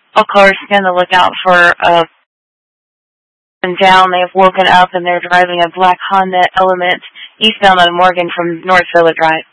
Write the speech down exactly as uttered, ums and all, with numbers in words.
All cars stand to look out for uh, and down. They have woken up and they're driving a black Honda Element eastbound on Morgan from North Villa Drive.